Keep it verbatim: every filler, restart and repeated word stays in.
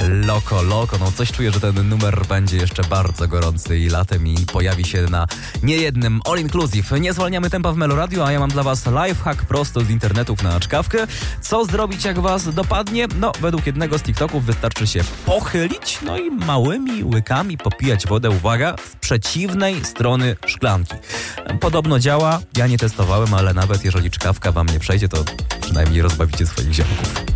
Loco Loco. No coś czuję, że ten numer będzie jeszcze bardzo gorący i latem i pojawi się na niejednym All Inclusive. Nie zwalniamy tempa w Meloradio, a ja mam dla was lifehack prosto z internetów na czkawkę. Co zrobić, jak was dopadnie? No, według jednego z TikToków wystarczy się pochylić, no i małymi łykami popijać wodę, uwaga, z przeciwnej strony szklanki. Podobno działa, ja nie testowałem, ale nawet jeżeli czkawka wam nie przejdzie, to przynajmniej rozbawicie swoich ziomków.